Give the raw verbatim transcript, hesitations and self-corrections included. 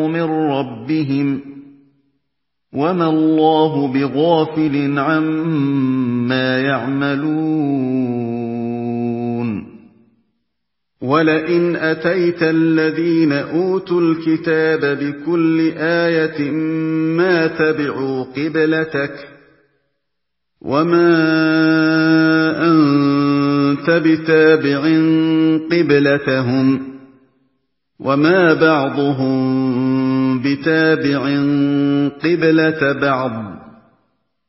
مِّن رَّبِّهِمْ وَمَا اللَّهُ بِغَافِلٍ عَمَّا يَعْمَلُونَ وَلَئِنْ أَتَيْتَ الَّذِينَ أُوتُوا الْكِتَابَ بِكُلِّ آيَةٍ مَّا تَبِعُوا قِبْلَتَكَ وَمَا أَنتَ بِتَابِعٍ قِبْلَتَهُمْ وَمَا بَعْضُهُم بِتَابِعٍ قِبْلَةَ بَعْضٍ